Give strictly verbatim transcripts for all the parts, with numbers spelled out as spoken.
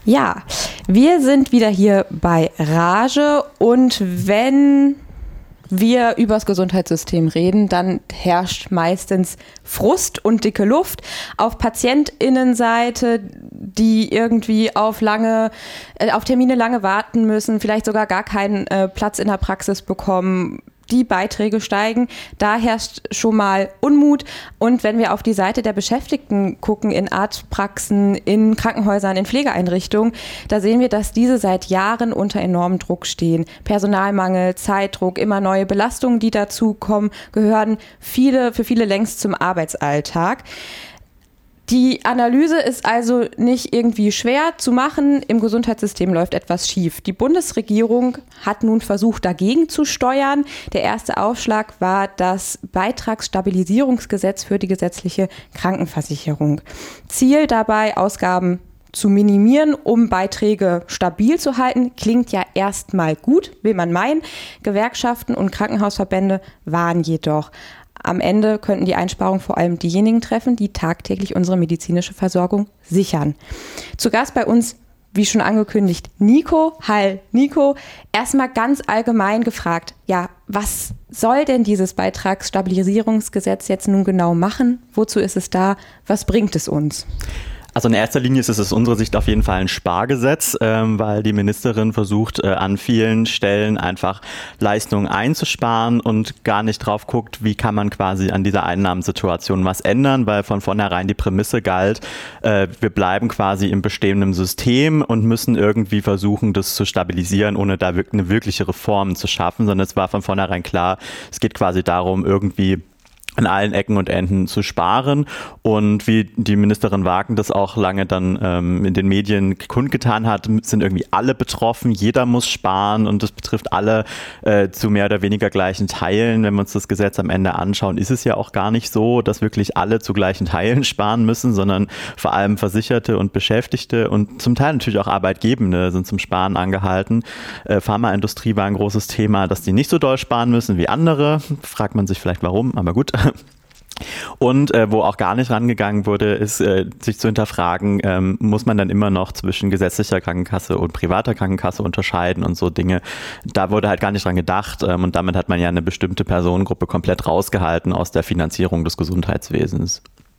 Ja, wir sind wieder hier bei Rage und wenn wir übers Gesundheitssystem reden, dann herrscht meistens Frust und dicke Luft auf PatientInnenseite, die irgendwie auf lange, äh, auf Termine lange warten müssen, vielleicht sogar gar keinen äh, Platz in der Praxis bekommen. Die Beiträge steigen, da herrscht schon mal Unmut. Und wenn wir auf die Seite der Beschäftigten gucken, in Arztpraxen, in Krankenhäusern, in Pflegeeinrichtungen, da sehen wir, dass diese seit Jahren unter enormem Druck stehen. Personalmangel, Zeitdruck, immer neue Belastungen, die dazukommen, gehören viele, für viele längst zum Arbeitsalltag. Die Analyse ist also nicht irgendwie schwer zu machen. Im Gesundheitssystem läuft etwas schief. Die Bundesregierung hat nun versucht, dagegen zu steuern. Der erste Aufschlag war das Beitragsstabilisierungsgesetz für die gesetzliche Krankenversicherung. Ziel dabei, Ausgaben zu minimieren, um Beiträge stabil zu halten. Klingt ja erstmal gut, will man meinen. Gewerkschaften und Krankenhausverbände waren jedoch: Am Ende könnten die Einsparungen vor allem diejenigen treffen, die tagtäglich unsere medizinische Versorgung sichern. Zu Gast bei uns, wie schon angekündigt, Nico. Hi, Nico. Erstmal ganz allgemein gefragt, ja, was soll denn dieses Beitragsstabilisierungsgesetz jetzt nun genau machen? Wozu ist es da? Was bringt es uns? Also in erster Linie ist es aus unserer Sicht auf jeden Fall ein Spargesetz, ähm, weil die Ministerin versucht, äh, an vielen Stellen einfach Leistungen einzusparen und gar nicht drauf guckt, wie kann man quasi an dieser Einnahmensituation was ändern, weil von vornherein die Prämisse galt, äh, wir bleiben quasi im bestehenden System und müssen irgendwie versuchen, das zu stabilisieren, ohne da wirklich eine wirkliche Reform zu schaffen, sondern es war von vornherein klar, es geht quasi darum, irgendwie an allen Ecken und Enden zu sparen. Und wie die Ministerin Wagen das auch lange dann ähm, in den Medien kundgetan hat, sind irgendwie alle betroffen, jeder muss sparen und das betrifft alle äh, zu mehr oder weniger gleichen Teilen. Wenn wir uns das Gesetz am Ende anschauen, ist es ja auch gar nicht so, dass wirklich alle zu gleichen Teilen sparen müssen, sondern vor allem Versicherte und Beschäftigte und zum Teil natürlich auch Arbeitgebende sind zum Sparen angehalten. Äh, Pharmaindustrie war ein großes Thema, dass die nicht so doll sparen müssen wie andere. Fragt man sich vielleicht warum, aber gut. Und äh, wo auch gar nicht rangegangen wurde, ist äh, sich zu hinterfragen, ähm, muss man dann immer noch zwischen gesetzlicher Krankenkasse und privater Krankenkasse unterscheiden und so Dinge. Da wurde halt gar nicht dran gedacht ähm, und damit hat man ja eine bestimmte Personengruppe komplett rausgehalten aus der Finanzierung des Gesundheitswesens.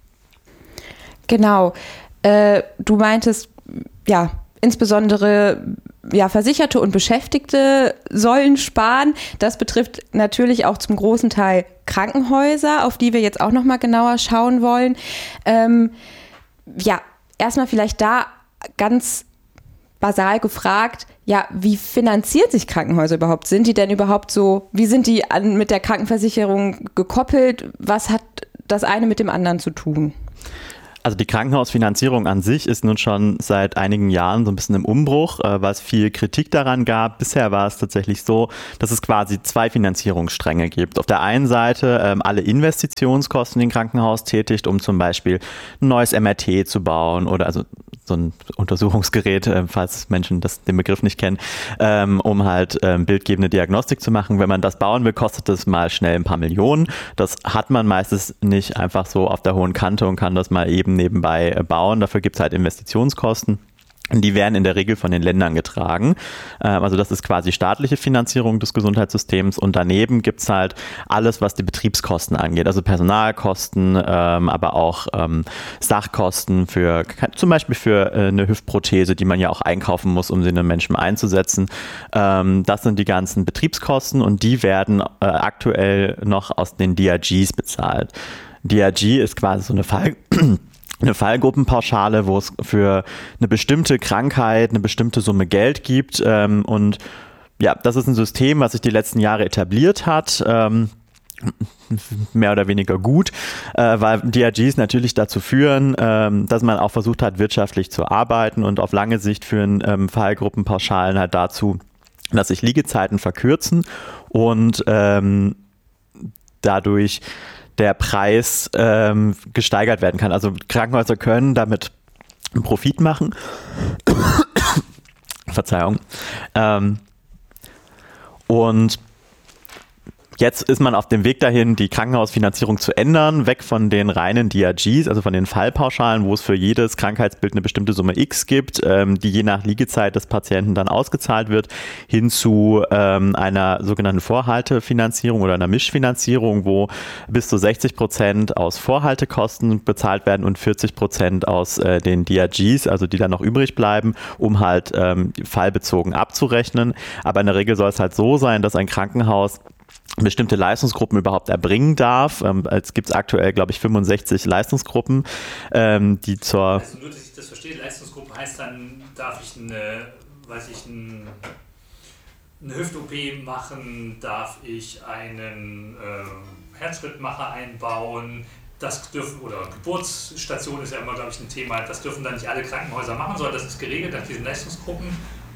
Genau. Äh, du meintest, ja, insbesondere ja, Versicherte und Beschäftigte sollen sparen. Das betrifft natürlich auch zum großen Teil Krankenhäuser, auf die wir jetzt auch noch mal genauer schauen wollen. Ähm, ja, erstmal vielleicht da ganz basal gefragt, ja, wie finanzieren sich Krankenhäuser überhaupt? Sind die denn überhaupt so, wie sind die an, mit der Krankenversicherung gekoppelt? Was hat das eine mit dem anderen zu tun? Also die Krankenhausfinanzierung an sich ist nun schon seit einigen Jahren so ein bisschen im Umbruch, äh, weil es viel Kritik daran gab. Bisher war es tatsächlich so, dass es quasi zwei Finanzierungsstränge gibt. Auf der einen Seite ähm, alle Investitionskosten, die ein Krankenhaus tätigt, um zum Beispiel ein neues M R T zu bauen oder also so ein Untersuchungsgerät, äh, falls Menschen das, den Begriff nicht kennen, ähm, um halt ähm, bildgebende Diagnostik zu machen. Wenn man das bauen will, kostet das mal schnell ein paar Millionen. Das hat man meistens nicht einfach so auf der hohen Kante und kann das mal eben nebenbei äh, bauen. Dafür gibt es halt Investitionskosten. Die werden in der Regel von den Ländern getragen. Also das ist quasi staatliche Finanzierung des Gesundheitssystems und daneben gibt es halt alles, was die Betriebskosten angeht, also Personalkosten, aber auch Sachkosten für zum Beispiel für eine Hüftprothese, die man ja auch einkaufen muss, um sie einem Menschen einzusetzen. Das sind die ganzen Betriebskosten und die werden aktuell noch aus den D R Gs bezahlt. D R G ist quasi so eine Fall eine Fallgruppenpauschale, wo es für eine bestimmte Krankheit eine bestimmte Summe Geld gibt. Ähm, und ja, das ist ein System, was sich die letzten Jahre etabliert hat. Ähm, mehr oder weniger gut, äh, weil D R Gs natürlich dazu führen, ähm, dass man auch versucht hat, wirtschaftlich zu arbeiten und auf lange Sicht führen ähm, Fallgruppenpauschalen halt dazu, dass sich Liegezeiten verkürzen und ähm, dadurch der Preis ähm, gesteigert werden kann. Also Krankenhäuser können damit einen Profit machen. Verzeihung. Ähm, und Jetzt ist man auf dem Weg dahin, die Krankenhausfinanzierung zu ändern, weg von den reinen D R Gs, also von den Fallpauschalen, wo es für jedes Krankheitsbild eine bestimmte Summe X gibt, ähm, die je nach Liegezeit des Patienten dann ausgezahlt wird, hin zu ähm, einer sogenannten Vorhaltefinanzierung oder einer Mischfinanzierung, wo bis zu sechzig Prozent aus Vorhaltekosten bezahlt werden und vierzig Prozent aus äh, den D R Gs, also die dann noch übrig bleiben, um halt ähm, fallbezogen abzurechnen. Aber in der Regel soll es halt so sein, dass ein Krankenhaus bestimmte Leistungsgruppen überhaupt erbringen darf. Ähm, es gibt aktuell, glaube ich, fünfundsechzig Leistungsgruppen, ähm, die zur... Also nur, dass ich das verstehe, Leistungsgruppe heißt dann, darf ich eine, weiß ich, ein, eine Hüft-O P machen, darf ich einen äh, Herzschrittmacher einbauen, das dürfen, oder Geburtsstation ist ja immer, glaube ich, ein Thema, das dürfen dann nicht alle Krankenhäuser machen, sondern das ist geregelt nach diesen Leistungsgruppen.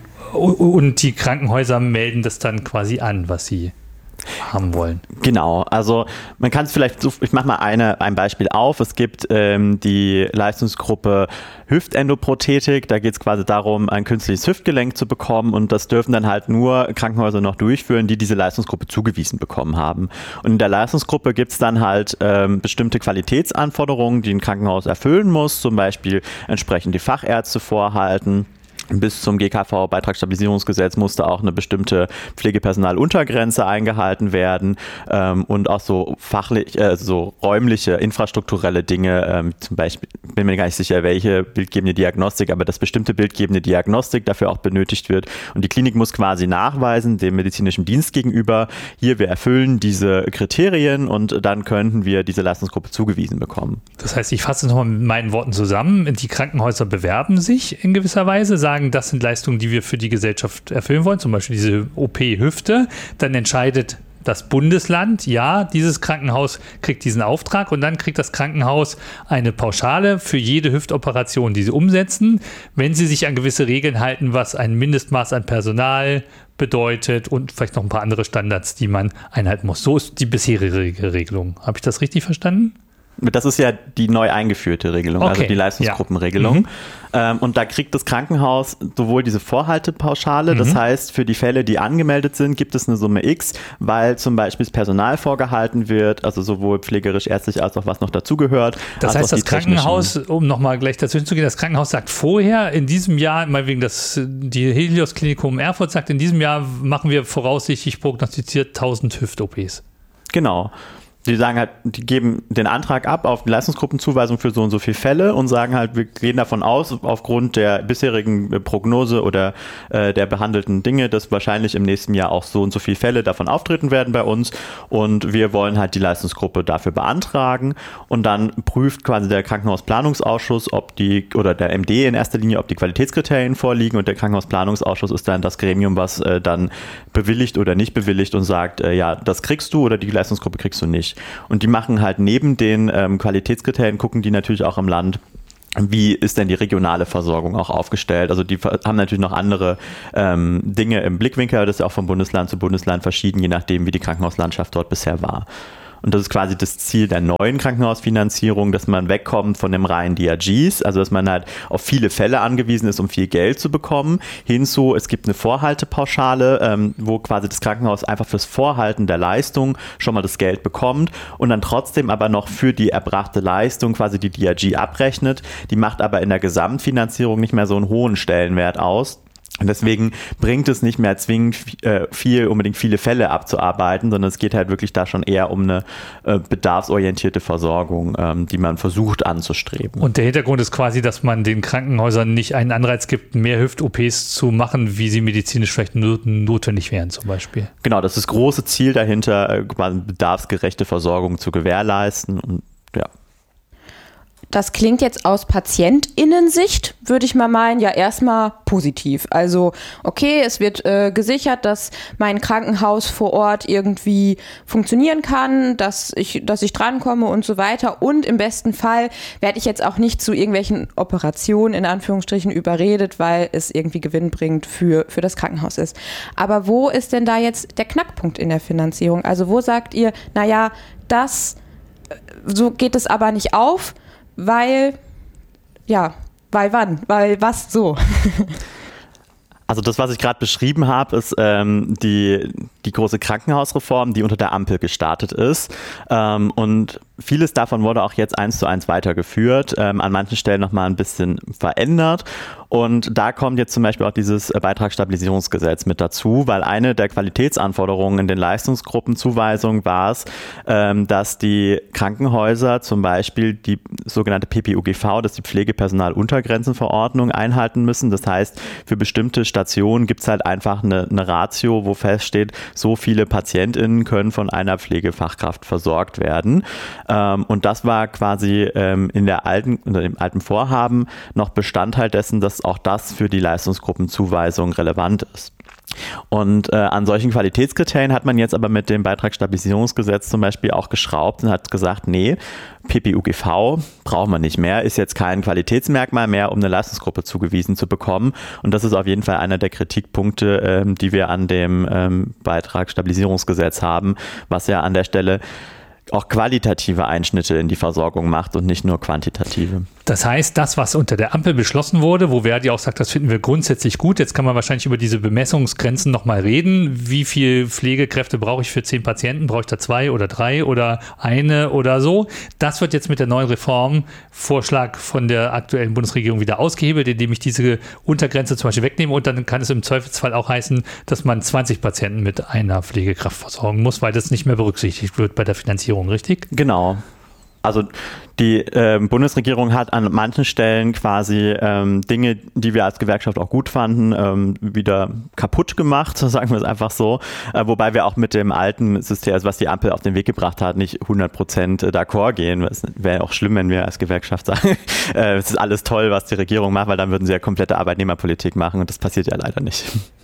Und die Krankenhäuser melden das dann quasi an, was sie haben wollen. Genau, also man kann es vielleicht, so, ich mache mal eine, ein Beispiel auf. Es gibt ähm, die Leistungsgruppe Hüftendoprothetik, da geht es quasi darum, ein künstliches Hüftgelenk zu bekommen und das dürfen dann halt nur Krankenhäuser noch durchführen, die diese Leistungsgruppe zugewiesen bekommen haben. Und in der Leistungsgruppe gibt es dann halt ähm, bestimmte Qualitätsanforderungen, die ein Krankenhaus erfüllen muss, zum Beispiel entsprechend die Fachärzte vorhalten. Bis zum G K V-Beitragsstabilisierungsgesetz musste auch eine bestimmte Pflegepersonaluntergrenze eingehalten werden ähm, und auch so fachlich, äh, so räumliche, infrastrukturelle Dinge, ähm, zum Beispiel, bin mir gar nicht sicher, welche bildgebende Diagnostik, aber dass bestimmte bildgebende Diagnostik dafür auch benötigt wird. Und die Klinik muss quasi nachweisen, dem medizinischen Dienst gegenüber, hier, wir erfüllen diese Kriterien und dann könnten wir diese Leistungsgruppe zugewiesen bekommen. Das heißt, ich fasse es nochmal mit meinen Worten zusammen. Die Krankenhäuser bewerben sich in gewisser Weise, sagen, das sind Leistungen, die wir für die Gesellschaft erfüllen wollen, zum Beispiel diese O P-Hüfte. Dann entscheidet das Bundesland, ja, dieses Krankenhaus kriegt diesen Auftrag und dann kriegt das Krankenhaus eine Pauschale für jede Hüftoperation, die sie umsetzen, wenn sie sich an gewisse Regeln halten, was ein Mindestmaß an Personal bedeutet und vielleicht noch ein paar andere Standards, die man einhalten muss. So ist die bisherige Regelung. Habe ich das richtig verstanden? Das ist ja die neu eingeführte Regelung, okay. Also die Leistungsgruppenregelung. Ja. Mhm. Ähm, und da kriegt das Krankenhaus sowohl diese Vorhaltepauschale, mhm. das heißt, für die Fälle, die angemeldet sind, gibt es eine Summe X, weil zum Beispiel das Personal vorgehalten wird, also sowohl pflegerisch, ärztlich als auch was noch dazugehört. Das heißt, das Krankenhaus, um nochmal gleich dazwischen zu gehen, das Krankenhaus sagt vorher, in diesem Jahr, mal wegen das, die Helios Klinikum Erfurt sagt, in diesem Jahr machen wir voraussichtlich prognostiziert tausend Hüft-O Ps. Genau. Die sagen halt, die geben den Antrag ab auf die Leistungsgruppenzuweisung für so und so viele Fälle und sagen halt, wir gehen davon aus, aufgrund der bisherigen Prognose oder äh, der behandelten Dinge, dass wahrscheinlich im nächsten Jahr auch so und so viele Fälle davon auftreten werden bei uns und wir wollen halt die Leistungsgruppe dafür beantragen und dann prüft quasi der Krankenhausplanungsausschuss, ob die, oder der M D in erster Linie, ob die Qualitätskriterien vorliegen und der Krankenhausplanungsausschuss ist dann das Gremium, was äh, dann bewilligt oder nicht bewilligt und sagt, äh, ja, das kriegst du oder die Leistungsgruppe kriegst du nicht. Und die machen halt neben den ähm, Qualitätskriterien, gucken die natürlich auch im Land, wie ist denn die regionale Versorgung auch aufgestellt. Also die haben natürlich noch andere ähm, Dinge im Blickwinkel, das ist ja auch von Bundesland zu Bundesland verschieden, je nachdem, wie die Krankenhauslandschaft dort bisher war. Und das ist quasi das Ziel der neuen Krankenhausfinanzierung, dass man wegkommt von dem reinen D R Gs, also dass man halt auf viele Fälle angewiesen ist, um viel Geld zu bekommen, hinzu, es gibt eine Vorhaltepauschale, ähm, wo quasi das Krankenhaus einfach fürs Vorhalten der Leistung schon mal das Geld bekommt und dann trotzdem aber noch für die erbrachte Leistung quasi die D R G abrechnet. Die macht aber in der Gesamtfinanzierung nicht mehr so einen hohen Stellenwert aus. Und deswegen bringt es nicht mehr zwingend viel, unbedingt viele Fälle abzuarbeiten, sondern es geht halt wirklich da schon eher um eine bedarfsorientierte Versorgung, die man versucht anzustreben. Und der Hintergrund ist quasi, dass man den Krankenhäusern nicht einen Anreiz gibt, mehr Hüft-O Ps zu machen, wie sie medizinisch vielleicht notwendig wären zum Beispiel. Genau, das ist das große Ziel dahinter, quasi bedarfsgerechte Versorgung zu gewährleisten und ja. Das klingt jetzt aus PatientInnen-Sicht, würde ich mal meinen, ja erstmal positiv. Also okay, es wird äh, gesichert, dass mein Krankenhaus vor Ort irgendwie funktionieren kann, dass ich, dass ich drankomme und so weiter. Und im besten Fall werde ich jetzt auch nicht zu irgendwelchen Operationen in Anführungsstrichen überredet, weil es irgendwie gewinnbringend für, für das Krankenhaus ist. Aber wo ist denn da jetzt der Knackpunkt in der Finanzierung? Also wo sagt ihr, naja, das, so geht es aber nicht auf, weil, ja, weil wann? Weil was so? Also das, was ich gerade beschrieben habe, ist ähm, die, die große Krankenhausreform, die unter der Ampel gestartet ist. Ähm, und vieles davon wurde auch jetzt eins zu eins weitergeführt, ähm, an manchen Stellen nochmal ein bisschen verändert. Und da kommt jetzt zum Beispiel auch dieses Beitragsstabilisierungsgesetz mit dazu, weil eine der Qualitätsanforderungen in den Leistungsgruppenzuweisungen war es, ähm, dass die Krankenhäuser zum Beispiel die sogenannte P P U G V, das ist die Pflegepersonaluntergrenzenverordnung, einhalten müssen. Das heißt, für bestimmte Stationen gibt es halt einfach eine, eine Ratio, wo feststeht, so viele PatientInnen können von einer Pflegefachkraft versorgt werden. Ähm, und das war quasi ähm, in der alten, unter dem alten Vorhaben noch Bestandteil dessen, dass auch das für die Leistungsgruppenzuweisung relevant ist. Und äh, an solchen Qualitätskriterien hat man jetzt aber mit dem Beitragsstabilisierungsgesetz zum Beispiel auch geschraubt und hat gesagt, nee, P P U G V braucht man nicht mehr, ist jetzt kein Qualitätsmerkmal mehr, um eine Leistungsgruppe zugewiesen zu bekommen. Und das ist auf jeden Fall einer der Kritikpunkte, ähm, die wir an dem ähm, Beitragsstabilisierungsgesetz haben, was ja an der Stelle auch qualitative Einschnitte in die Versorgung macht und nicht nur quantitative. Das heißt, das, was unter der Ampel beschlossen wurde, wo Verdi auch sagt, das finden wir grundsätzlich gut, jetzt kann man wahrscheinlich über diese Bemessungsgrenzen nochmal reden. Wie viel Pflegekräfte brauche ich für zehn Patienten? Brauche ich da zwei oder drei oder eine oder so? Das wird jetzt mit der neuen Reformvorschlag von der aktuellen Bundesregierung wieder ausgehebelt, indem ich diese Untergrenze zum Beispiel wegnehme, und dann kann es im Zweifelsfall auch heißen, dass man zwanzig Patienten mit einer Pflegekraft versorgen muss, weil das nicht mehr berücksichtigt wird bei der Finanzierung, richtig? Genau. Also die äh, Bundesregierung hat an manchen Stellen quasi ähm, Dinge, die wir als Gewerkschaft auch gut fanden, ähm, wieder kaputt gemacht, sagen wir es einfach so. Äh, wobei wir auch mit dem alten System, also was die Ampel auf den Weg gebracht hat, nicht hundert Prozent d'accord gehen. Es wäre auch schlimm, wenn wir als Gewerkschaft sagen, äh, es ist alles toll, was die Regierung macht, weil dann würden sie ja komplette Arbeitnehmerpolitik machen, und das passiert ja leider nicht.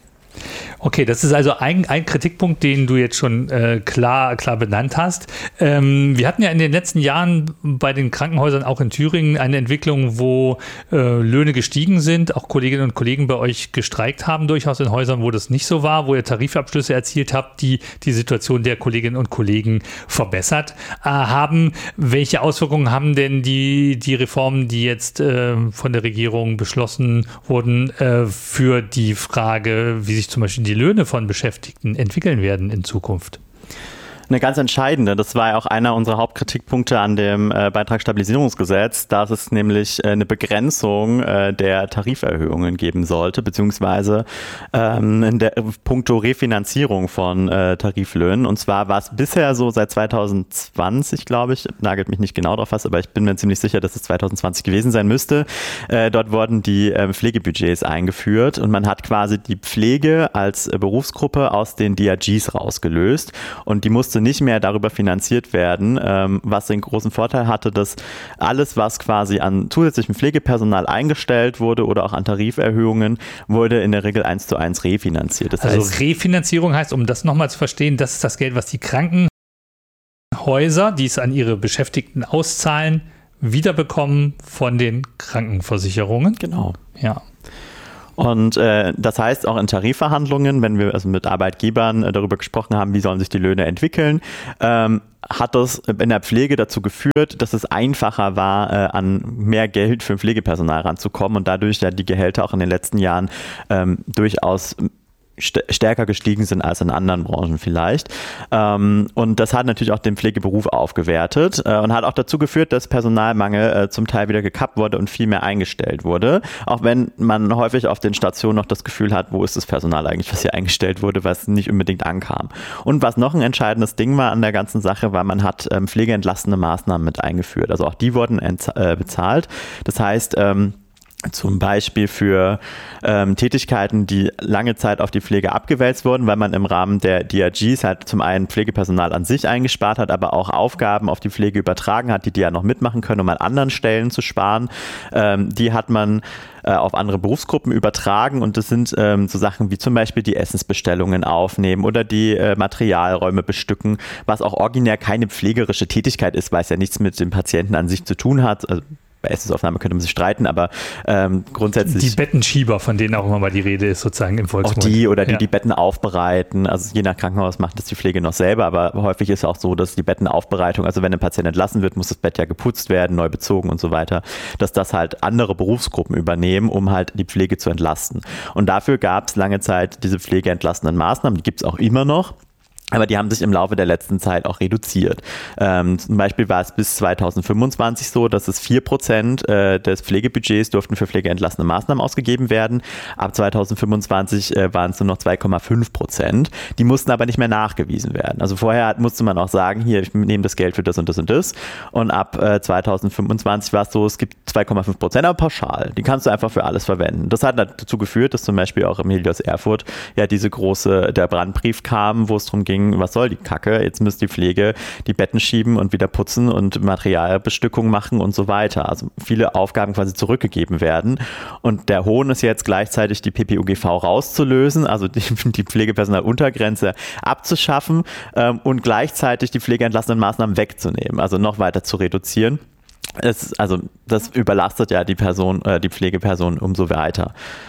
Okay, das ist also ein, ein Kritikpunkt, den du jetzt schon äh, klar, klar benannt hast. Ähm, wir hatten ja in den letzten Jahren bei den Krankenhäusern auch in Thüringen eine Entwicklung, wo äh, Löhne gestiegen sind, auch Kolleginnen und Kollegen bei euch gestreikt haben, durchaus in Häusern, wo das nicht so war, wo ihr Tarifabschlüsse erzielt habt, die die Situation der Kolleginnen und Kollegen verbessert äh, haben. Welche Auswirkungen haben denn die, die Reformen, die jetzt äh, von der Regierung beschlossen wurden, äh, für die Frage, wie sich zum Beispiel die Löhne von Beschäftigten entwickeln werden in Zukunft? Eine ganz entscheidende, das war ja auch einer unserer Hauptkritikpunkte an dem äh, Beitragsstabilisierungsgesetz, dass es nämlich äh, eine Begrenzung äh, der Tariferhöhungen geben sollte, beziehungsweise ähm, in der puncto Refinanzierung von äh, Tariflöhnen. Und zwar war es bisher so seit zwanzig zwanzig, glaube ich, nagelt mich nicht genau drauf fast, aber ich bin mir ziemlich sicher, dass es zwanzig zwanzig gewesen sein müsste. Äh, dort wurden die äh, Pflegebudgets eingeführt und man hat quasi die Pflege als äh, Berufsgruppe aus den D R Gs rausgelöst, und die musste nicht mehr darüber finanziert werden, ähm, was den großen Vorteil hatte, dass alles, was quasi an zusätzlichem Pflegepersonal eingestellt wurde oder auch an Tariferhöhungen, wurde in der Regel eins zu eins refinanziert. Das also heißt, Refinanzierung heißt, um das nochmal zu verstehen, das ist das Geld, was die Krankenhäuser, die es an ihre Beschäftigten auszahlen, wiederbekommen von den Krankenversicherungen. Genau. Ja. Und äh, das heißt auch in Tarifverhandlungen, wenn wir also mit Arbeitgebern äh, darüber gesprochen haben, wie sollen sich die Löhne entwickeln, ähm, hat das in der Pflege dazu geführt, dass es einfacher war, äh, an mehr Geld für Pflegepersonal ranzukommen, und dadurch ja die Gehälter auch in den letzten Jahren ähm, durchaus stärker gestiegen sind als in anderen Branchen vielleicht. Ähm, und das hat natürlich auch den Pflegeberuf aufgewertet äh, und hat auch dazu geführt, dass Personalmangel äh, zum Teil wieder gekappt wurde und viel mehr eingestellt wurde. Auch wenn man häufig auf den Stationen noch das Gefühl hat, wo ist das Personal eigentlich, was hier eingestellt wurde, was nicht unbedingt ankam. Und was noch ein entscheidendes Ding war an der ganzen Sache, war, man hat ähm, pflegeentlastende Maßnahmen mit eingeführt. Also auch die wurden äh, bezahlt. Das heißt, ähm, zum Beispiel für ähm, Tätigkeiten, die lange Zeit auf die Pflege abgewälzt wurden, weil man im Rahmen der D R Gs halt zum einen Pflegepersonal an sich eingespart hat, aber auch Aufgaben auf die Pflege übertragen hat, die die ja noch mitmachen können, um an anderen Stellen zu sparen. Ähm, die hat man äh, auf andere Berufsgruppen übertragen, und das sind ähm, so Sachen wie zum Beispiel die Essensbestellungen aufnehmen oder die äh, Materialräume bestücken, was auch originär keine pflegerische Tätigkeit ist, weil es ja nichts mit dem Patienten an sich zu tun hat. Also bei Essensaufnahme könnte man sich streiten, aber ähm, grundsätzlich... Die Bettenschieber, von denen auch immer mal die Rede ist, sozusagen im Volksmund. Auch die oder die ja. die Betten aufbereiten, also je nach Krankenhaus macht das die Pflege noch selber, aber häufig ist es auch so, dass die Bettenaufbereitung, also wenn ein Patient entlassen wird, muss das Bett ja geputzt werden, neu bezogen und so weiter, dass das halt andere Berufsgruppen übernehmen, um halt die Pflege zu entlasten. Und dafür gab es lange Zeit diese pflegeentlastenden Maßnahmen, die gibt es auch immer noch. Aber die haben sich im Laufe der letzten Zeit auch reduziert. Ähm, zum Beispiel war es bis zweitausendfünfundzwanzig so, dass es vier Prozent äh, des Pflegebudgets durften für pflegeentlastende Maßnahmen ausgegeben werden. Ab zweitausendfünfundzwanzig äh, waren es nur noch zwei Komma fünf Prozent. Die mussten aber nicht mehr nachgewiesen werden. Also vorher musste man auch sagen, hier, ich nehme das Geld für das und das und das. Und ab äh, zweitausendfünfundzwanzig war es so, es gibt zwei Komma fünf Prozent, aber pauschal. Die kannst du einfach für alles verwenden. Das hat dazu geführt, dass zum Beispiel auch im Helios Erfurt ja diese große, der Brandbrief kam, wo es darum ging, was soll die Kacke, jetzt müsst die Pflege die Betten schieben und wieder putzen und Materialbestückung machen und so weiter. Also viele Aufgaben quasi zurückgegeben werden. Und der Hohn ist jetzt gleichzeitig die P P U G V rauszulösen, also die, die Pflegepersonaluntergrenze abzuschaffen ähm, und gleichzeitig die pflegeentlastenden Maßnahmen wegzunehmen, also noch weiter zu reduzieren. Es, also das überlastet ja die Person, äh, die Pflegeperson umso weiter.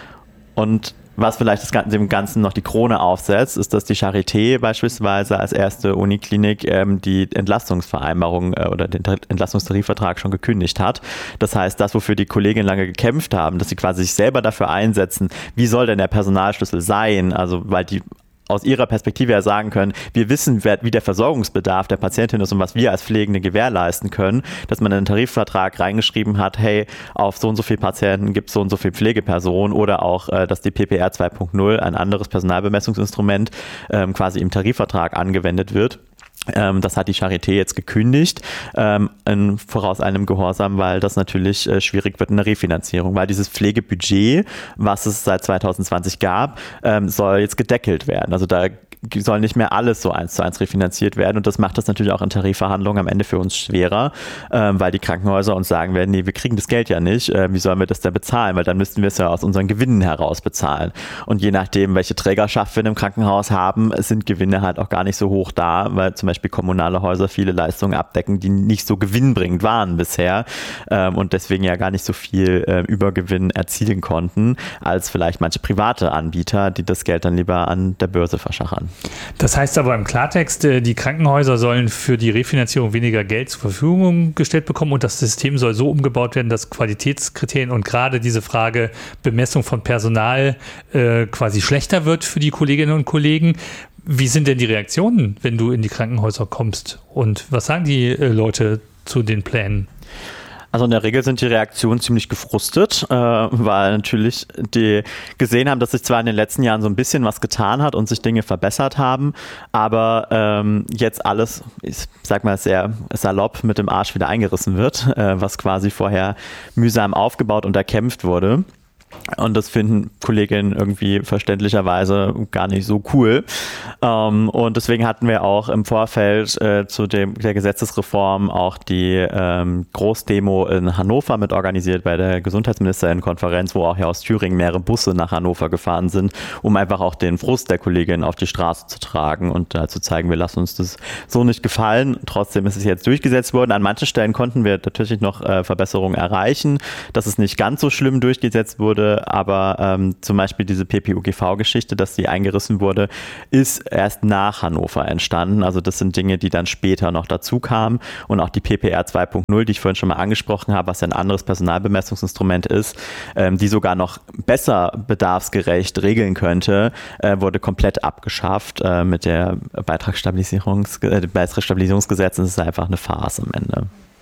Und was vielleicht das, dem Ganzen noch die Krone aufsetzt, ist, dass die Charité beispielsweise als erste Uniklinik ähm, die Entlastungsvereinbarung äh, oder den Entlastungstarifvertrag schon gekündigt hat. Das heißt, das, wofür die Kolleginnen lange gekämpft haben, dass sie quasi sich selber dafür einsetzen, wie soll denn der Personalschlüssel sein, also weil die aus ihrer Perspektive ja sagen können, wir wissen, wie der Versorgungsbedarf der Patientin ist und was wir als Pflegende gewährleisten können, dass man in den Tarifvertrag reingeschrieben hat, hey, auf so und so viele Patienten gibt es so und so viele Pflegepersonen oder auch, dass die P P R zwei Punkt null, ein anderes Personalbemessungsinstrument, quasi im Tarifvertrag angewendet wird. Das hat die Charité jetzt gekündigt, ähm, in voraus einem Gehorsam, weil das natürlich äh, schwierig wird in der Refinanzierung, weil dieses Pflegebudget, was es seit zweitausendzwanzig gab, ähm, soll jetzt gedeckelt werden. Also da soll nicht mehr alles so eins zu eins refinanziert werden und das macht das natürlich auch in Tarifverhandlungen am Ende für uns schwerer, ähm, weil die Krankenhäuser uns sagen werden, nee, wir kriegen das Geld ja nicht, äh, wie sollen wir das denn bezahlen, weil dann müssten wir es ja aus unseren Gewinnen heraus bezahlen und je nachdem, welche Trägerschaft wir in einem Krankenhaus haben, sind Gewinne halt auch gar nicht so hoch da, weil zum Beispiel kommunale Häuser viele Leistungen abdecken, die nicht so gewinnbringend waren bisher ähm, und deswegen ja gar nicht so viel äh, Übergewinn erzielen konnten, als vielleicht manche private Anbieter, die das Geld dann lieber an der Börse verschachern. Das heißt aber im Klartext, die Krankenhäuser sollen für die Refinanzierung weniger Geld zur Verfügung gestellt bekommen und das System soll so umgebaut werden, dass Qualitätskriterien und gerade diese Frage Bemessung von Personal äh, quasi schlechter wird für die Kolleginnen und Kollegen. Wie sind denn die Reaktionen, wenn du in die Krankenhäuser kommst und was sagen die äh, Leute zu den Plänen? Also in der Regel sind die Reaktionen ziemlich gefrustet, äh, weil natürlich die gesehen haben, dass sich zwar in den letzten Jahren so ein bisschen was getan hat und sich Dinge verbessert haben, aber ähm, jetzt alles, ich sag mal sehr salopp, mit dem Arsch wieder eingerissen wird, äh, was quasi vorher mühsam aufgebaut und erkämpft wurde. Und das finden Kolleginnen irgendwie verständlicherweise gar nicht so cool. Ähm, und deswegen hatten wir auch im Vorfeld äh, zu dem, der Gesetzesreform auch die ähm, Großdemo in Hannover mit organisiert bei der Gesundheitsministerinnenkonferenz, wo auch hier aus Thüringen mehrere Busse nach Hannover gefahren sind, um einfach auch den Frust der Kolleginnen auf die Straße zu tragen und äh, zu zeigen, wir lassen uns das so nicht gefallen. Trotzdem ist es jetzt durchgesetzt worden. An manchen Stellen konnten wir natürlich noch äh, Verbesserungen erreichen, dass es nicht ganz so schlimm durchgesetzt wurde. Aber ähm, zum Beispiel diese P P U G V-Geschichte, dass die eingerissen wurde, ist erst nach Hannover entstanden. Also das sind Dinge, die dann später noch dazu kamen. Und auch die P P R zwei Punkt null, die ich vorhin schon mal angesprochen habe, was ja ein anderes Personalbemessungsinstrument ist, ähm, die sogar noch besser bedarfsgerecht regeln könnte, äh, wurde komplett abgeschafft äh, mit der Beitragsstabilisierungs- äh, Beitragsstabilisierungsgesetz. Das ist einfach eine Farce am Ende.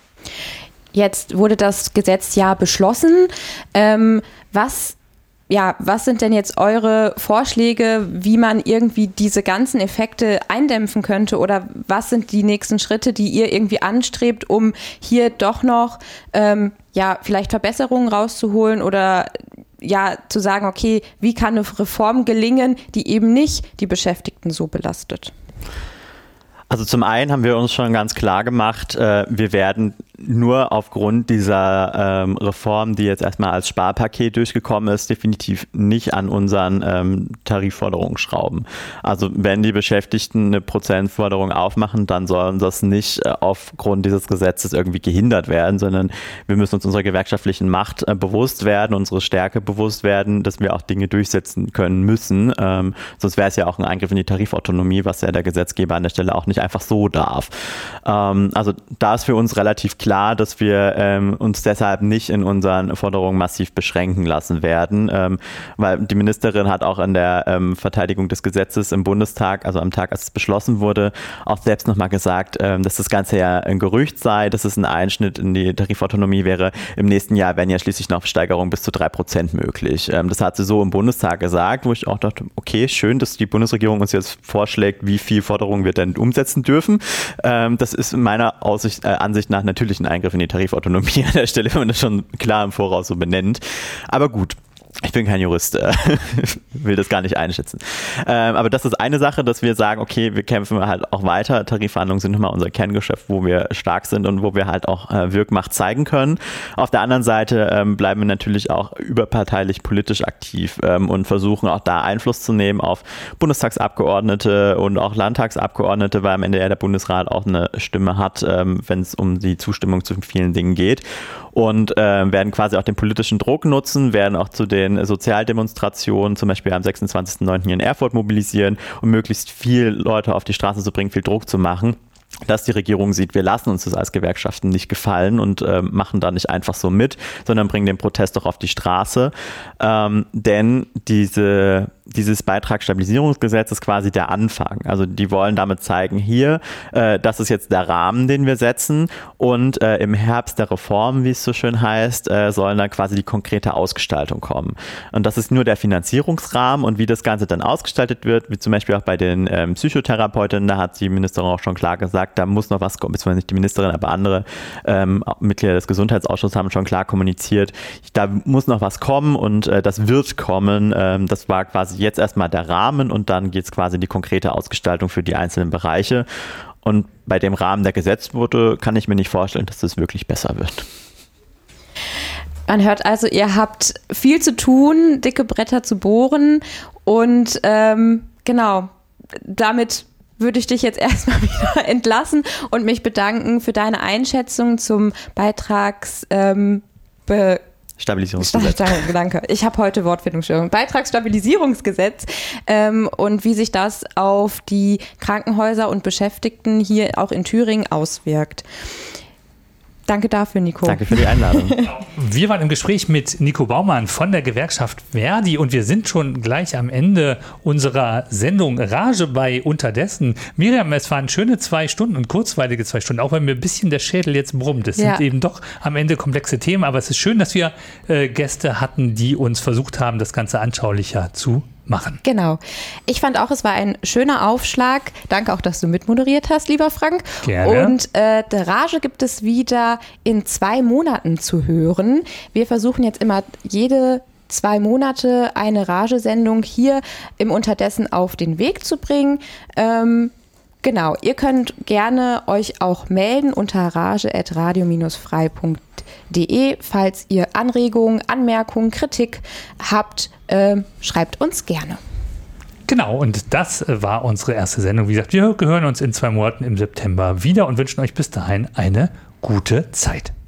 Jetzt wurde das Gesetz ja beschlossen. Ähm, was, ja, was sind denn jetzt eure Vorschläge, wie man irgendwie diese ganzen Effekte eindämpfen könnte? Oder was sind die nächsten Schritte, die ihr irgendwie anstrebt, um hier doch noch ähm, ja, vielleicht Verbesserungen rauszuholen oder ja, zu sagen, okay, wie kann eine Reform gelingen, die eben nicht die Beschäftigten so belastet? Also zum einen haben wir uns schon ganz klar gemacht, äh, wir werden nur aufgrund dieser ähm, Reform, die jetzt erstmal als Sparpaket durchgekommen ist, definitiv nicht an unseren ähm, Tarifforderungen schrauben. Also wenn die Beschäftigten eine Prozentforderung aufmachen, dann sollen das nicht äh, aufgrund dieses Gesetzes irgendwie gehindert werden, sondern wir müssen uns unserer gewerkschaftlichen Macht äh, bewusst werden, unsere Stärke bewusst werden, dass wir auch Dinge durchsetzen können müssen. Ähm, sonst wäre es ja auch ein Eingriff in die Tarifautonomie, was ja der Gesetzgeber an der Stelle auch nicht einfach so darf. Ähm, also da ist für uns relativ klar, dass wir ähm, uns deshalb nicht in unseren Forderungen massiv beschränken lassen werden, ähm, weil die Ministerin hat auch in der ähm, Verteidigung des Gesetzes im Bundestag, also am Tag, als es beschlossen wurde, auch selbst nochmal gesagt, ähm, dass das Ganze ja ein Gerücht sei, dass es ein Einschnitt in die Tarifautonomie wäre. Im nächsten Jahr wären ja schließlich noch Steigerungen bis zu drei Prozent möglich. Ähm, das hat sie so im Bundestag gesagt, wo ich auch dachte, okay, schön, dass die Bundesregierung uns jetzt vorschlägt, wie viel Forderungen wir denn umsetzen dürfen. Ähm, das ist meiner Aussicht, äh, Ansicht nach natürlich ein Eingriff in die Tarifautonomie an der Stelle, wenn man das schon klar im Voraus so benennt. Aber gut. Ich bin kein Jurist, äh, will das gar nicht einschätzen. Ähm, aber das ist eine Sache, dass wir sagen, okay, wir kämpfen halt auch weiter. Tarifverhandlungen sind immer unser Kerngeschäft, wo wir stark sind und wo wir halt auch äh, Wirkmacht zeigen können. Auf der anderen Seite ähm, bleiben wir natürlich auch überparteilich politisch aktiv ähm, und versuchen auch da Einfluss zu nehmen auf Bundestagsabgeordnete und auch Landtagsabgeordnete, weil am Ende ja der Bundesrat auch eine Stimme hat, ähm, wenn es um die Zustimmung zu vielen Dingen geht. Und äh, werden quasi auch den politischen Druck nutzen, werden auch zu den Sozialdemonstrationen, zum Beispiel am sechsundzwanzigsten neunten hier in Erfurt mobilisieren, um möglichst viel Leute auf die Straße zu bringen, viel Druck zu machen, dass die Regierung sieht, wir lassen uns das als Gewerkschaften nicht gefallen und äh, machen da nicht einfach so mit, sondern bringen den Protest doch auf die Straße. Ähm, denn diese, dieses Beitragsstabilisierungsgesetz ist quasi der Anfang. Also die wollen damit zeigen, hier, äh, das ist jetzt der Rahmen, den wir setzen und äh, im Herbst der Reform, wie es so schön heißt, äh, sollen dann quasi die konkrete Ausgestaltung kommen. Und das ist nur der Finanzierungsrahmen und wie das Ganze dann ausgestaltet wird, wie zum Beispiel auch bei den ähm, Psychotherapeutinnen, da hat die Ministerin auch schon klar gesagt, da muss noch was kommen, beziehungsweise nicht die Ministerin, aber andere ähm, Mitglieder des Gesundheitsausschusses haben schon klar kommuniziert, da muss noch was kommen und äh, das wird kommen. Ähm, das war quasi jetzt erstmal der Rahmen und dann geht es quasi in die konkrete Ausgestaltung für die einzelnen Bereiche. Und bei dem Rahmen, der gesetzt wurde, kann ich mir nicht vorstellen, dass das wirklich besser wird. Man hört also, ihr habt viel zu tun, dicke Bretter zu bohren und ähm, genau, damit würde ich dich jetzt erstmal wieder entlassen und mich bedanken für deine Einschätzung zum Beitrags ähm, Be- Stabilisierungsgesetz. Danke, ich habe heute Wortfindungsstörung. Beitragsstabilisierungsgesetz ähm, und wie sich das auf die Krankenhäuser und Beschäftigten hier auch in Thüringen auswirkt. Danke dafür, Nico. Danke für die Einladung. Wir waren im Gespräch mit Nico Baumann von der Gewerkschaft Verdi und wir sind schon gleich am Ende unserer Sendung Rage bei Unterdessen. Miriam, es waren schöne zwei Stunden und kurzweilige zwei Stunden, auch wenn mir ein bisschen der Schädel jetzt brummt. Es ja. sind eben doch am Ende komplexe Themen, aber es ist schön, dass wir äh, Gäste hatten, die uns versucht haben, das Ganze anschaulicher zu machen. Genau. Ich fand auch, es war ein schöner Aufschlag. Danke auch, dass du mitmoderiert hast, lieber Frank. Gerne. Und äh, der Rage gibt es wieder in zwei Monaten zu hören. Wir versuchen jetzt immer jede zwei Monate eine Rage-Sendung hier im Unterdessen auf den Weg zu bringen. Ähm, genau, ihr könnt gerne euch auch melden unter rage at radio dash frei punkt de, falls ihr Anregungen, Anmerkungen, Kritik habt, äh, schreibt uns gerne. Genau, und das war unsere erste Sendung. Wie gesagt, wir hören uns in zwei Monaten im September wieder und wünschen euch bis dahin eine gute Zeit.